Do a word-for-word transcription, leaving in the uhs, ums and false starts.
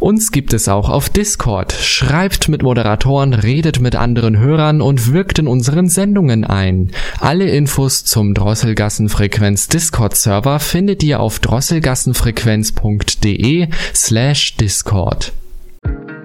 Uns gibt es auch auf Discord. Schreibt mit Moderatoren, redet mit anderen Hörern und wirkt in unseren Sendungen ein. Alle Infos zum Drosselgassenfrequenz Discord-Server findet ihr auf drosselgassenfrequenz punkt de slash Discord.